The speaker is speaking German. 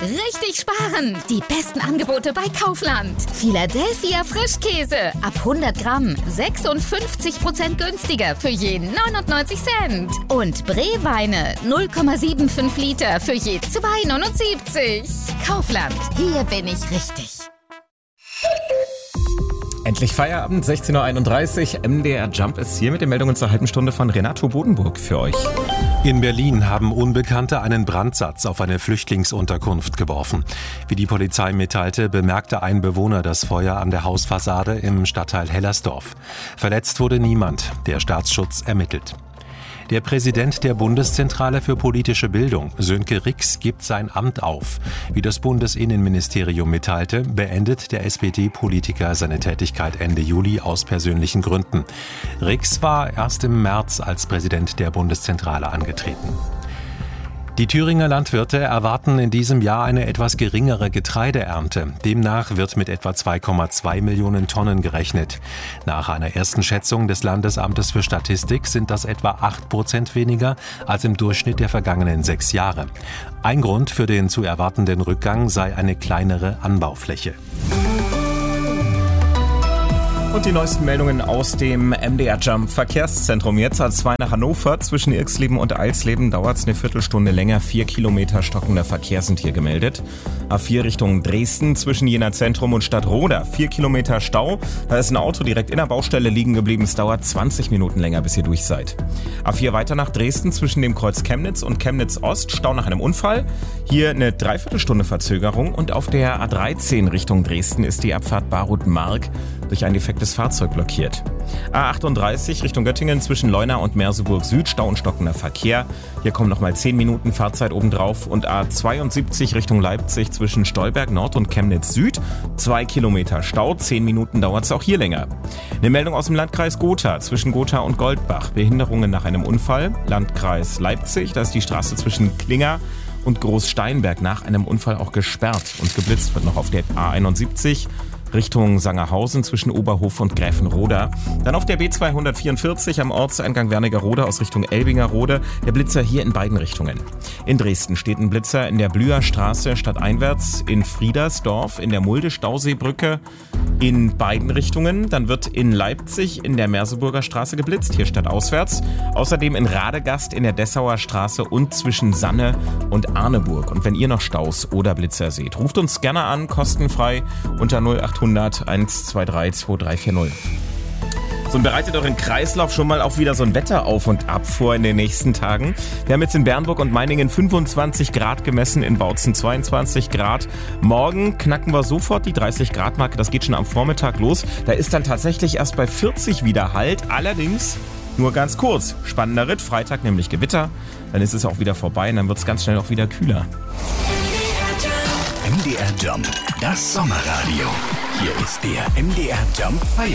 richtig sparen. Die besten Angebote bei Kaufland. Philadelphia Frischkäse ab 100 Gramm 56% günstiger für je 99 Cent. Und Bree-Weine 0,75 Liter für je 2,79. Kaufland, hier bin ich richtig. Endlich Feierabend, 16.31 Uhr. MDR Jump ist hier mit den Meldungen zur halben Stunde von Renato Bodenburg für euch. In Berlin haben Unbekannte einen Brandsatz auf eine Flüchtlingsunterkunft geworfen. Wie die Polizei mitteilte, bemerkte ein Bewohner das Feuer an der Hausfassade im Stadtteil Hellersdorf. Verletzt wurde niemand. Der Staatsschutz ermittelt. Der Präsident der Bundeszentrale für politische Bildung, Sönke Rix, gibt sein Amt auf. Wie das Bundesinnenministerium mitteilte, beendet der SPD-Politiker seine Tätigkeit Ende Juli aus persönlichen Gründen. Rix war erst im März als Präsident der Bundeszentrale angetreten. Die Thüringer Landwirte erwarten in diesem Jahr eine etwas geringere Getreideernte. Demnach wird mit etwa 2,2 Millionen Tonnen gerechnet. Nach einer ersten Schätzung des Landesamtes für Statistik sind das etwa 8% weniger als im Durchschnitt der vergangenen 6 Jahre. Ein Grund für den zu erwartenden Rückgang sei eine kleinere Anbaufläche. Und die neuesten Meldungen aus dem MDR Jump Verkehrszentrum. Jetzt A2 nach Hannover. Zwischen Irxleben und Eilsleben dauert es eine Viertelstunde länger. 4 Kilometer stockender Verkehr sind hier gemeldet. A4 Richtung Dresden zwischen Jena Zentrum und Stadtroda. 4 Kilometer Stau. Da ist ein Auto direkt in der Baustelle liegen geblieben. Es dauert 20 Minuten länger, bis ihr durch seid. A4 weiter nach Dresden zwischen dem Kreuz Chemnitz und Chemnitz Ost. Stau nach einem Unfall. Hier eine Dreiviertelstunde Verzögerung. Und auf der A13 Richtung Dresden ist die Abfahrt Barut-Mark durch ein defektes Fahrzeug blockiert. A38 Richtung Göttingen zwischen Leuna und Merseburg Süd, Stau und stockender Verkehr. Hier kommen nochmal 10 Minuten Fahrzeit obendrauf. Und A72 Richtung Leipzig zwischen Stolberg Nord und Chemnitz Süd, 2 Kilometer Stau, 10 Minuten dauert es auch hier länger. Eine Meldung aus dem Landkreis Gotha zwischen Gotha und Goldbach. Behinderungen nach einem Unfall. Landkreis Leipzig, da ist die Straße zwischen Klinger und Großsteinberg nach einem Unfall auch gesperrt. Und geblitzt wird noch auf der A71 Richtung Sangerhausen zwischen Oberhof und Gräfenroda. Dann auf der B244 am Ortseingang Wernigerode aus Richtung Elbingerode. Der Blitzer hier in beiden Richtungen. In Dresden steht ein Blitzer in der Blüher Straße stadteinwärts, in Friedersdorf, in der Mulde-Stauseebrücke in beiden Richtungen. Dann wird in Leipzig in der Merseburger Straße geblitzt, hier stadtauswärts. Außerdem in Radegast in der Dessauer Straße und zwischen Sanne und Arneburg. Und wenn ihr noch Staus oder Blitzer seht, ruft uns gerne an, kostenfrei unter 0800 123 2340. So, und bereitet euren Kreislauf schon mal auch wieder so ein Wetter auf und ab vor in den nächsten Tagen. Wir haben jetzt in Bernburg und Meiningen 25 Grad gemessen, in Bautzen 22 Grad. Morgen knacken wir sofort die 30 Grad Marke, das geht schon am Vormittag los. Da ist dann tatsächlich erst bei 40 wieder Halt, allerdings nur ganz kurz. Spannender Ritt, Freitag nämlich Gewitter, dann ist es auch wieder vorbei und dann wird es ganz schnell auch wieder kühler. MDR Jump, das Sommerradio. Hier ist der MDR Jump Feierabend.